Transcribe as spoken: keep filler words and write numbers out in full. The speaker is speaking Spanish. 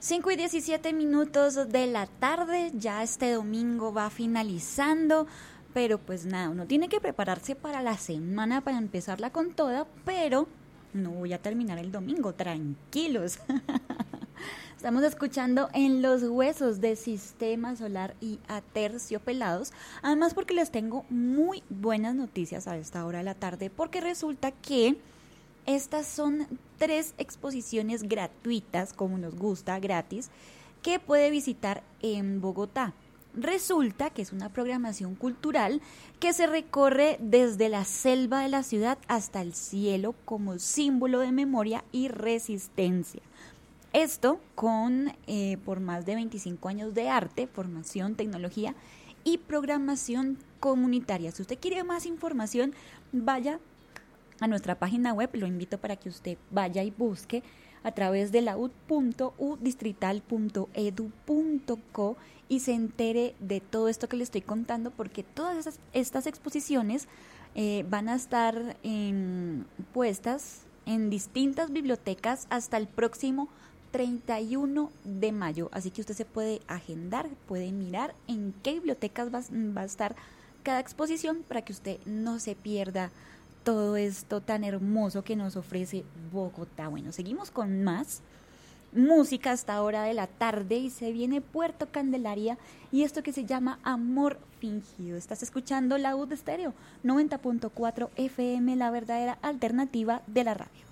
cinco y diecisiete minutos de la tarde, ya este domingo va finalizando, pero pues nada, uno tiene que prepararse para la semana, para empezarla con toda, pero no voy a terminar el domingo, tranquilos. Estamos escuchando En los Huesos de Sistema Solar y Aterciopelados, además porque les tengo muy buenas noticias a esta hora de la tarde, porque resulta que estas son tres exposiciones gratuitas, como nos gusta, gratis, que puede visitar en Bogotá. Resulta que es una programación cultural que se recorre desde la selva de la ciudad hasta el cielo como símbolo de memoria y resistencia. Esto con eh, por más de veinticinco años de arte, formación, tecnología y programación comunitaria. Si usted quiere más información, vaya a nuestra página web, lo invito para que usted vaya y busque a través de laud punto u distrital punto edu punto co y se entere de todo esto que le estoy contando, porque todas esas, estas exposiciones eh, van a estar en, puestas en distintas bibliotecas hasta el próximo treinta y uno de mayo, así que usted se puede agendar, puede mirar en qué bibliotecas va, va a estar cada exposición para que usted no se pierda todo esto tan hermoso que nos ofrece Bogotá. Bueno, seguimos con más música hasta hora de la tarde y se viene Puerto Candelaria y esto que se llama Amor Fingido. Estás escuchando Laúd Estéreo noventa punto cuatro F M, la verdadera alternativa de la radio.